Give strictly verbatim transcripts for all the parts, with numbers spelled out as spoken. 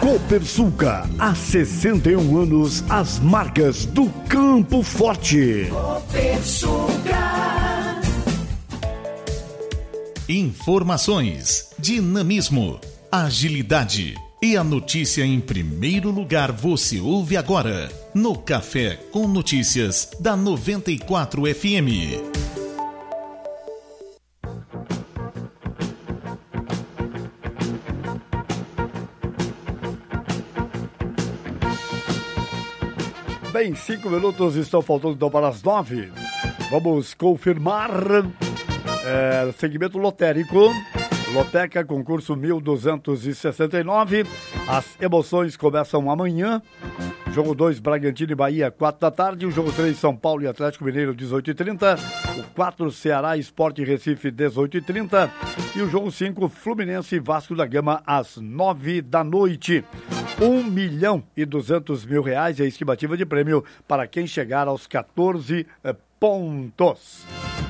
Copersucar, há sessenta e um anos, as marcas do Campo Forte. Copersucar. Informações, dinamismo, agilidade e a notícia em primeiro lugar você ouve agora no Café com Notícias da noventa e quatro F M. Bem, cinco minutos estão faltando então para as nove. Vamos confirmar é, segmento lotérico. Loteca, concurso mil duzentos e sessenta e nove. As emoções começam amanhã. Jogo dois, Bragantino e Bahia, quatro da tarde. O jogo três, São Paulo e Atlético Mineiro, dezoito e trinta. O quatro, Ceará, Sport e Recife, dezoito e trinta. E o jogo cinco, Fluminense e Vasco da Gama, às nove da noite. Um milhão e duzentos mil reais é a estimativa de prêmio para quem chegar aos quatorze eh, pontos.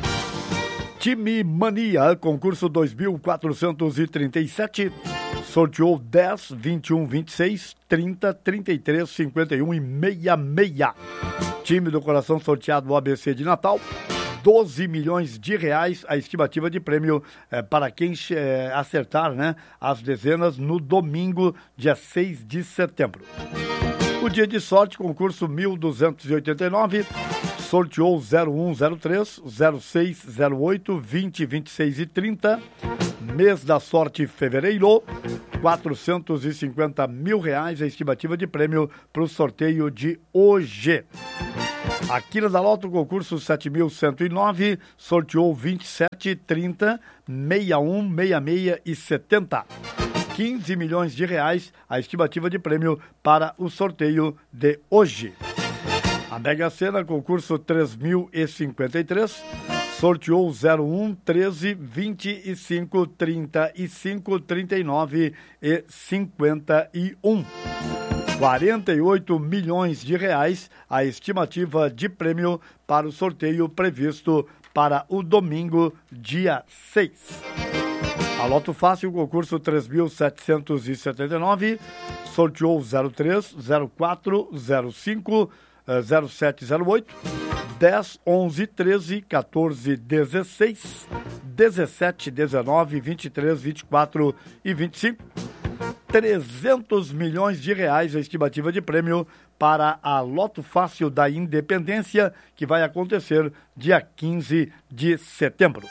Time Mania, concurso dois mil quatrocentos e trinta e sete, sorteou dez, vinte e um, vinte e seis, trinta, trinta e três, cinquenta e um e sessenta e seis. Time do coração sorteado A B C de Natal, doze milhões de reais a estimativa de prêmio eh, para quem eh, acertar, né, as dezenas no domingo, dia seis de setembro. O dia de sorte, concurso mil duzentos e oitenta e nove, sorteou zero um, zero três, zero seis, zero oito, vinte, vinte e seis e trinta. Mês da sorte, fevereiro, quatrocentos e cinquenta mil reais a estimativa de prêmio para o sorteio de hoje. Aqui na Loto, concurso sete mil cento e nove, sorteou vinte e sete, trinta, sessenta e um, sessenta e seis e setenta. quinze milhões de reais a estimativa de prêmio para o sorteio de hoje. A Mega Sena, concurso três mil e cinquenta e três, sorteou zero um, treze, vinte e cinco, trinta e cinco, trinta e nove e cinquenta e um. quarenta e oito milhões de reais a estimativa de prêmio para o sorteio previsto para o domingo, dia seis. A Loto Fácil, concurso três mil setecentos e setenta e nove, sorteou zero três, zero quatro, zero cinco, zero sete, zero oito, dez, onze, treze, quatorze, dezesseis, dezessete, dezenove, vinte e três, vinte e quatro e vinte e cinco. trezentos milhões de reais a estimativa de prêmio para a Loto Fácil da Independência, que vai acontecer dia quinze de setembro.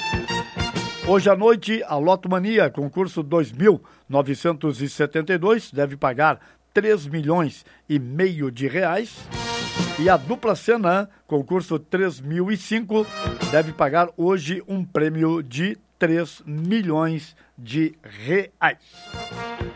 Hoje à noite, a Loto Mania, concurso dois mil novecentos e setenta e dois, deve pagar três milhões e meio de reais. E a Dupla Sena, concurso três mil e cinco, deve pagar hoje um prêmio de três milhões de reais.